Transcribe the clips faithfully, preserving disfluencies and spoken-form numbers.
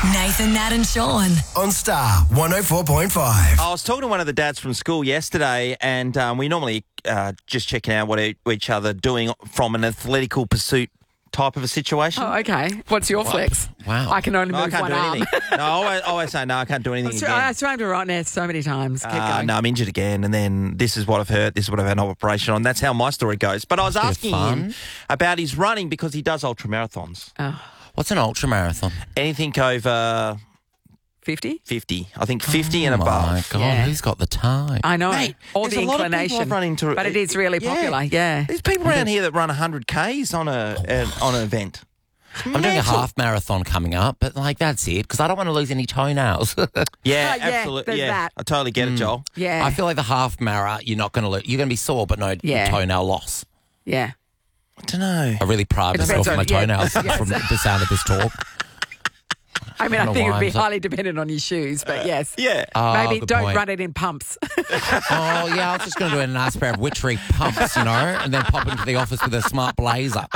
Nathan, Nat and Sean. On Star one oh four point five. I was talking to one of the dads from school yesterday, and um, we normally uh, just checking out what e- each other doing from an athletical pursuit type of a situation. Oh, okay. What's your flex? Wow. I can only No, I move can't one do arm. anything. No, I always, I always say no. I can't do anything I again. swam to right now so many times. Keep Uh, going. no, I'm injured again, and then this is what I've heard. This is what I've had an operation on. That's how my story goes. But I was asking him about his running because he does ultra marathons. Oh, What's an ultra marathon? Anything over fifty? fifty, I think fifty and Oh, above. my God. Yeah. Who's got the time? I know. Mate, or there's the a lot of people inclination. I've run into- but it is really Yeah. popular, yeah. There's people around here that run one hundred kays on a an, on an event. I'm doing a half marathon coming up, but like that's it because I don't want to lose any toenails. Yeah, Oh, yeah, absolutely. there's Yeah, that. I totally get it, Joel. Yeah. I feel like the half mara, you're not going to lose. You're going to be sore, but no Yeah. toenail loss. yeah. I don't know. I really pride It myself depends on my on- yeah. toenails Yeah. from the sound of this talk. I mean, I I, don't know think it why would be I'm so- highly dependent on your shoes, but yes. Yeah. Oh, Maybe good don't point. run it in pumps. Oh, yeah, I was just going to do a nice pair of Witchery pumps, you know, and then pop into the office with a smart blazer.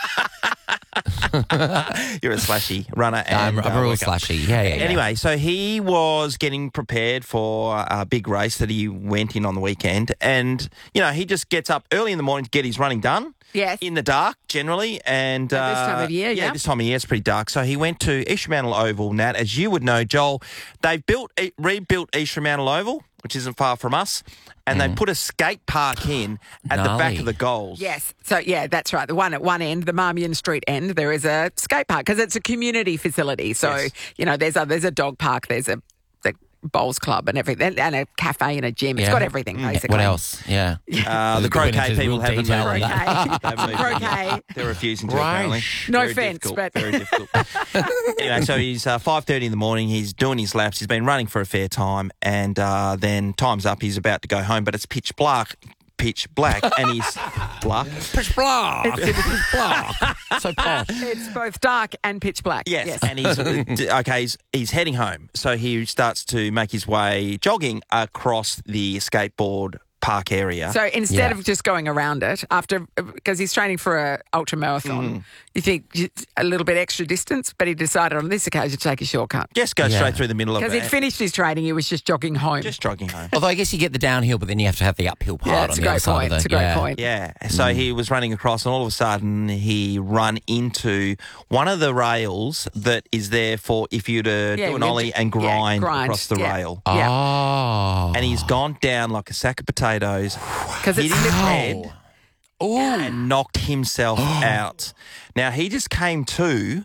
You're a slashy runner. I'm, And, I'm uh, a real worker. slashy. Yeah, yeah, yeah. Anyway, so he was getting prepared for a big race that he went in on the weekend. And, you know, he just gets up early in the morning to get his running done. Yes. In the dark, generally. And At this uh, time of year, yeah. this time of year, it's pretty dark. So he went to East Fremantle Oval, Nat. As you would know, Joel, they've built, rebuilt East Fremantle Oval, which isn't far from us, and they put a skate park in at the back Gnarly. of the goals. Yes. So, yeah, that's right. The one at one end, the Marmion Street end, there is a skate park because it's a community facility. So, Yes. you know, there's a there's a dog park, there's a the bowls club and everything, and a cafe and a gym. It's Yeah. got everything, basically. What else? Yeah. Uh, the They went croquet into people real haven't detail moved. on that. They haven't moved in Croquet. yet. They're refusing to, Right. apparently. No Very offence, difficult, but- very difficult. Anyway, so he's uh, five thirty in the morning. He's doing his laps. He's been running for a fair time, and uh, then time's up. He's about to go home, but it's pitch black. Pitch black, and he's black. Pitch black. Pitch black. So posh. It's both dark and pitch black. Yes, and he's okay. He's, he's heading home, so he starts to make his way jogging across the skateboard park area. So instead Yeah. of just going around it, after because he's training for a ultra marathon, you think a little bit extra distance, but he decided on this occasion to take a shortcut just go Yeah. straight through the middle of because it. he'd finished his training. He was just jogging home. Just jogging home. Although I guess you get the downhill, but then you have to have the uphill part yeah, on it's a the other great side point. of the It's a great yeah. point. Yeah, so he was running across, and all of a sudden he run into one of the rails that is there for if you to Yeah, do an you- ollie and yeah, grind, grind, across the yeah. rail. Yeah. Oh. And he's gone down like a sack of potatoes, Because hit it's his slippery. head, and knocked himself out. Now, he just came to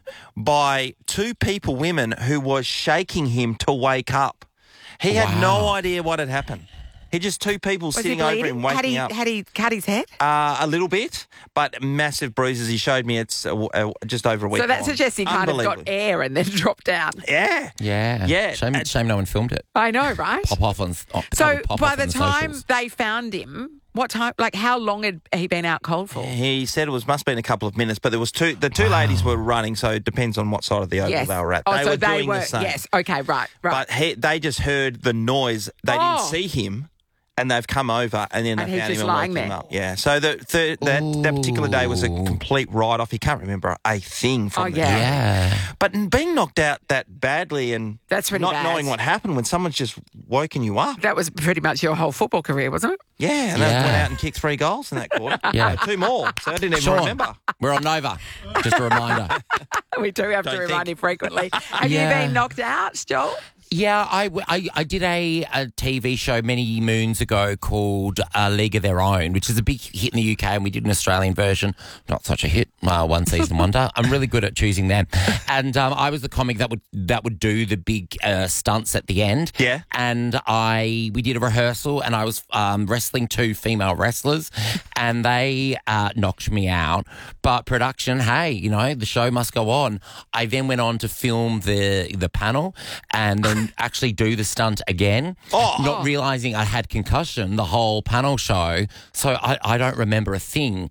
by two people, women, who was shaking him to wake up. He had no Wow. idea what had happened. He just two people Was he sitting over bleeding? him, Had waking he, up. had he cut his head? Uh, a little bit, but massive bruises. He showed me it's uh, uh, just over a week. So that long. suggests he kind of got Unbelievable. air and then dropped down. Yeah. Yeah. Yeah. Shame, And- shame no one filmed it. I know, right? Pop off on. Oh, So pop by off the on time socials. they found him, what time? Like, how long had he been out cold for? He said it was must have been a couple of minutes, but there was two. The two ladies were running, so it depends on what side of the oval Yes. they were at. Oh, they so were they doing were. the same. Yes. Okay. Right. Right. But he, they just heard the noise. They Oh. didn't see him, and they've come over, and then And they he's found just him and lying woke him there. up. Yeah. So the, the, that that particular day was a Ooh. complete write-off. He can't remember a thing from Oh, the yeah. day. Yeah. But being knocked out that badly and That's pretty not bad. knowing what happened when someone's just woken you up. that was pretty much your whole football career, wasn't it? Yeah, and they Yeah. went out and kicked three goals in that quarter. Yeah. Two more, so I didn't even Sean, remember. we're on Nova. Just a reminder. We do have Don't to remind think. him frequently. Have Yeah. you been knocked out, Joel? Yeah, I, I, I did a, a T V show many moons ago called uh, League of Their Own, which is a big hit in the U K, and we did an Australian version. Not such a hit, uh, one season wonder. I'm really good at choosing them. And um, I was the comic that would that would do the big uh, stunts at the end. Yeah. And I we did a rehearsal, and I was um, wrestling two female wrestlers, and they uh, knocked me out. But production, hey, you know, the show must go on. I then went on to film the the panel, and then actually do the stunt again, Oh. not realising I had concussion the whole panel show. So I, I don't remember a thing.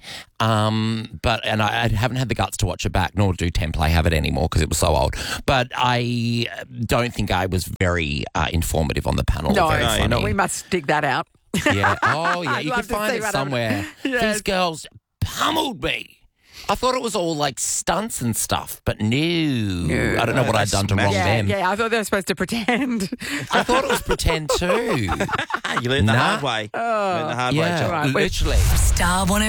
Um, but and I, I haven't had the guts to watch it back, nor do Template have it anymore because it was so old. But I don't think I was very uh, informative on the panel. No, very no, you're funny. not. we must dig that out. Yeah. Oh, yeah. I'd You love can to find see it what I'm- somewhere. Yes. These girls pummeled me. I thought it was all like stunts and stuff, but no. No. I don't know No, what they I'd done to smashed wrong Yeah, them. yeah. I thought they were supposed to pretend. I thought it was pretend too. You learned the Nah. hard way. Learned the hard way, Yeah, John. Right, we're- literally. Star one oh